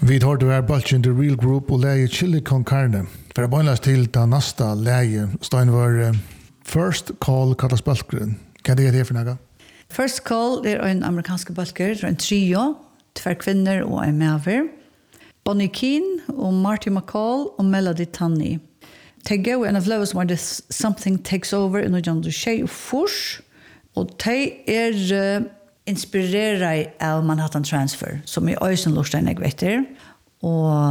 Vi tar det här Bulging the Real Group och läge Chili con Carne. För att börja till det nästa läge, Stein var First Call kallas Bulgren. Kan det ge för något? First Call är en amerikansk bulker, en trio, 2 kvinnor och en mäver. Bonnie Keane och Marty McCall och Melody Tunney. De går en av lövs var det Something Takes Over i någon tjej fors. Och de är inspirerade av Manhattan Transfer, som är Øystein Lorstein, jag vet det. Och